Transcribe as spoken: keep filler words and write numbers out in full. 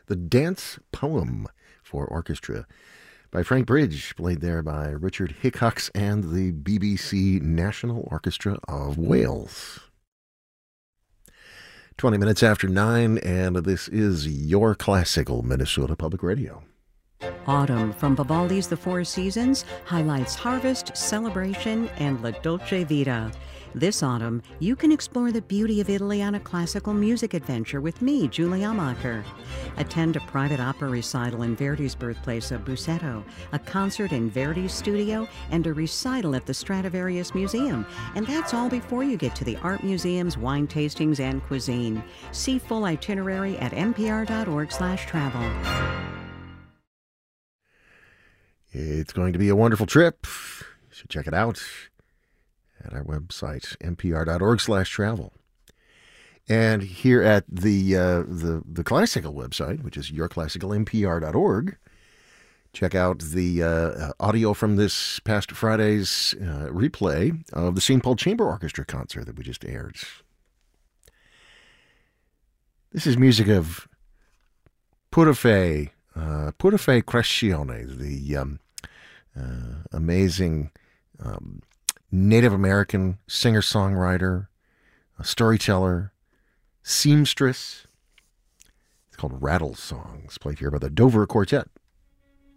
The Dance Poem for Orchestra by Frank Bridge, played there by Richard Hickox and the B B C National Orchestra of Wales. twenty minutes after nine, and this is your classical Minnesota Public Radio. Autumn from Vivaldi's The Four Seasons highlights harvest, celebration, and La Dolce Vita. This autumn, you can explore the beauty of Italy on a classical music adventure with me, Julie Amacher. Attend a private opera recital in Verdi's birthplace of Busseto, a concert in Verdi's studio, and a recital at the Stradivarius Museum. And that's all before you get to the art museums, wine tastings, and cuisine. See full itinerary at npr.org slash travel. It's going to be a wonderful trip. You should check it out at our website, npr.org slash travel. And here at the, uh, the the classical website, which is your classical n p r dot org, check out the uh, audio from this past Friday's uh, replay of the Saint Paul Chamber Orchestra concert that we just aired. This is music of Purife, uh, Purife Crescione, the um, uh, amazing um, Native American singer-songwriter, a storyteller, seamstress. It's called Rattle Songs, played here by the Dover Quartet.